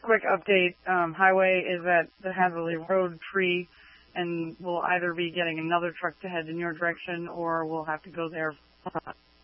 quick update. Highway is at the Hatherley Road tree, and we'll either be getting another truck to head in your direction, or we'll have to go there